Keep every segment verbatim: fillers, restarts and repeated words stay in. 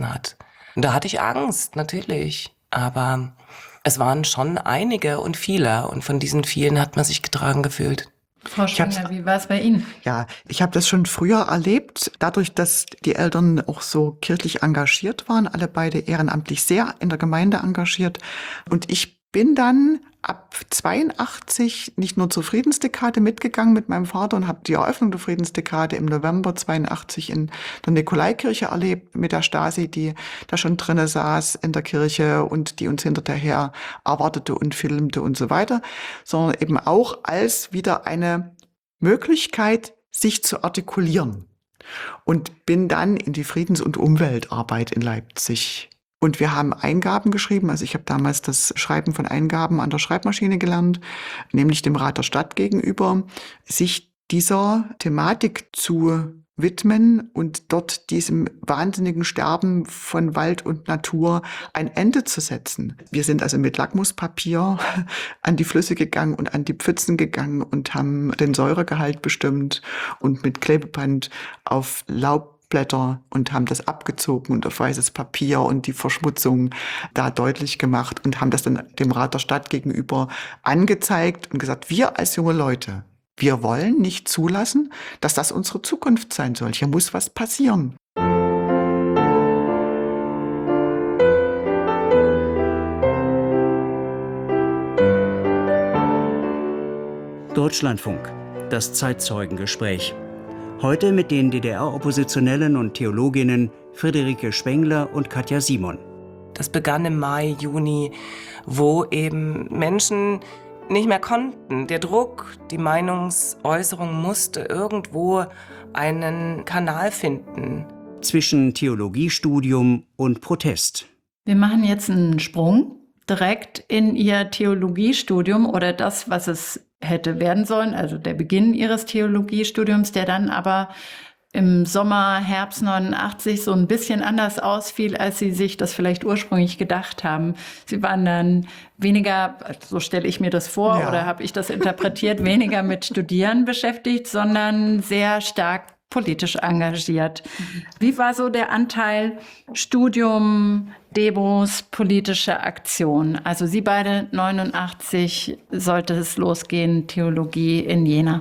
getragen hat. Und da hatte ich Angst, natürlich. Aber es waren schon einige und viele. Und von diesen vielen hat man sich getragen gefühlt. Frau Spengler, wie war es bei Ihnen? Ja, ich habe das schon früher erlebt, dadurch, dass die Eltern auch so kirchlich engagiert waren, alle beide ehrenamtlich sehr in der Gemeinde engagiert. Und ich bin dann ab zweiundachtzig nicht nur zur Friedensdekade mitgegangen mit meinem Vater und habe die Eröffnung der Friedensdekade im November zweiundachtzig in der Nikolaikirche erlebt mit der Stasi, die da schon drinnen saß in der Kirche und die uns hinterher erwartete und filmte und so weiter, sondern eben auch als wieder eine Möglichkeit, sich zu artikulieren. Und bin dann in die Friedens- und Umweltarbeit in Leipzig. Und wir haben Eingaben geschrieben, also ich habe damals das Schreiben von Eingaben an der Schreibmaschine gelernt, nämlich dem Rat der Stadt gegenüber, sich dieser Thematik zu widmen und dort diesem wahnsinnigen Sterben von Wald und Natur ein Ende zu setzen. Wir sind also mit Lackmuspapier an die Flüsse gegangen und an die Pfützen gegangen und haben den Säuregehalt bestimmt und mit Klebeband auf Laub Blätter und haben das abgezogen und auf weißes Papier und die Verschmutzung da deutlich gemacht und haben das dann dem Rat der Stadt gegenüber angezeigt und gesagt, wir als junge Leute, wir wollen nicht zulassen, dass das unsere Zukunft sein soll. Hier muss was passieren. Deutschlandfunk, das Zeitzeugengespräch. Heute mit den D D R-Oppositionellen und Theologinnen Friederike Spengler und Katja Simon. Das begann im Mai, Juni, wo eben Menschen nicht mehr konnten. Der Druck, die Meinungsäußerung musste irgendwo einen Kanal finden. Zwischen Theologiestudium und Protest. Wir machen jetzt einen Sprung direkt in Ihr Theologiestudium oder das, was es hätte werden sollen, also der Beginn Ihres Theologiestudiums, der dann aber im Sommer, Herbst neunundachtzig so ein bisschen anders ausfiel, als Sie sich das vielleicht ursprünglich gedacht haben. Sie waren dann weniger, so stelle ich mir das vor, ja. Oder habe ich das interpretiert, weniger mit Studieren beschäftigt, sondern sehr stark politisch engagiert. Wie war so der Anteil Studium, Demos, politische Aktion? Also Sie beide, neunundachtzig sollte es losgehen, Theologie in Jena.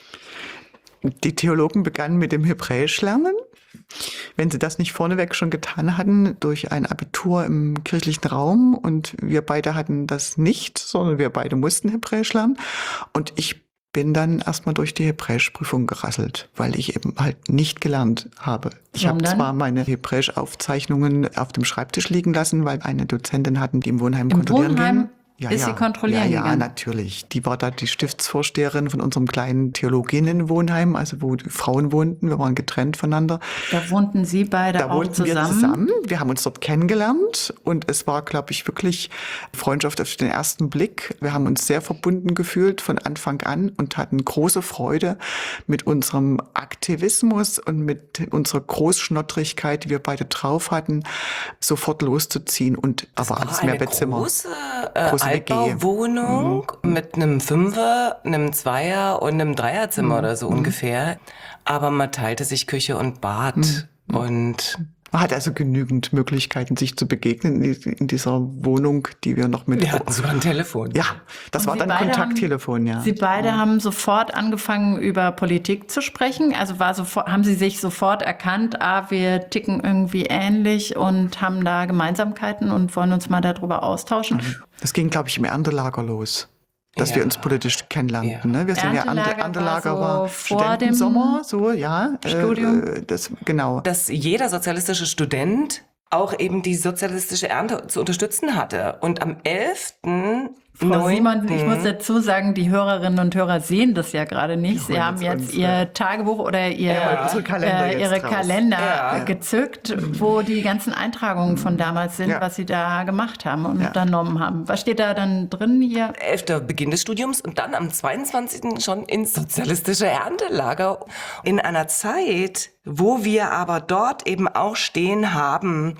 Die Theologen begannen mit dem Hebräisch-Lernen. Wenn sie das nicht vorneweg schon getan hatten, durch ein Abitur im kirchlichen Raum und wir beide hatten das nicht, sondern wir beide mussten Hebräisch lernen und ich bin dann erstmal durch die Hebräischprüfung gerasselt, weil ich eben halt nicht gelernt habe. Ich habe zwar meine Hebräisch-Aufzeichnungen auf dem Schreibtisch liegen lassen, weil eine Dozentin hatten, die im Wohnheim Im kontrollieren Wohnheim ging. Ja, ist ja. sie kontrollieren Ja, ja, gegangen? natürlich. Die war da die Stiftsvorsteherin von unserem kleinen Theologinnenwohnheim, also wo die Frauen wohnten. Wir waren getrennt voneinander. Da wohnten Sie beide da auch wohnten zusammen? Wir zusammen. Wir haben uns dort kennengelernt und es war, glaube ich, wirklich Freundschaft auf den ersten Blick. Wir haben uns sehr verbunden gefühlt von Anfang an und hatten große Freude mit unserem Aktivismus und mit unserer Großschnottrigkeit, die wir beide drauf hatten, sofort loszuziehen und das aber alles Mehrbettzimmer. Große, äh, große Altbauwohnung mhm. mit einem Fünfer, einem Zweier und einem Dreierzimmer mhm. oder so mhm. ungefähr. Aber man teilte sich Küche und Bad mhm. und man hat also genügend Möglichkeiten, sich zu begegnen in dieser Wohnung, die wir noch mit... Wir hatten sogar ein Telefon. Ja, das und war Sie dann Kontakttelefon, ja. Sie beide ja. haben sofort angefangen, über Politik zu sprechen. Also war sofort, haben Sie sich sofort erkannt, ah, wir ticken irgendwie ähnlich und haben da Gemeinsamkeiten und wollen uns mal darüber austauschen? Das ging, glaube ich, im Erntellager los. Dass ja. wir uns politisch kennenlernten. Ja. Ne? Wir sind ja Erntellager war, so vor dem Sommer, so ja, Studium. Äh, das genau. Dass jeder sozialistische Student auch eben die sozialistische Ernte zu unterstützen hatte. Und am elften Frau Simon, ich muss dazu sagen, die Hörerinnen und Hörer sehen das ja gerade nicht. Sie haben jetzt uns, ihr ja. Tagebuch oder ihr, ja, Kalender äh, ihre raus. Kalender ja. gezückt, wo die ganzen Eintragungen von damals sind, ja. was sie da gemacht haben und ja. unternommen haben. Was steht da dann drin hier? elfter Beginn des Studiums und dann am zweiundzwanzigsten schon ins sozialistische Erntelager. In einer Zeit, wo wir aber dort eben auch stehen haben,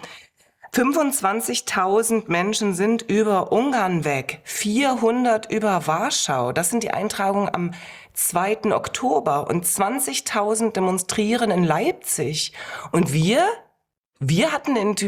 fünfundzwanzigtausend Menschen sind über Ungarn weg, vierhundert über Warschau. Das sind die Eintragungen am zweiten Oktober und zwanzigtausend demonstrieren in Leipzig. Und wir, wir hatten in